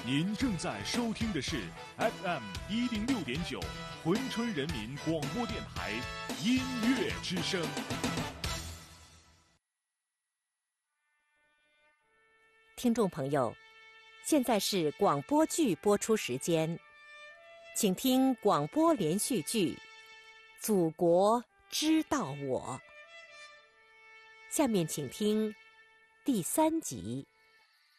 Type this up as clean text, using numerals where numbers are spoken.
您正在收听的是 FM 106.9珲春人民广播电台音乐之声。 听众朋友，现在是广播剧播出时间，请听广播连续剧《祖国知道我》。下面请听第3集。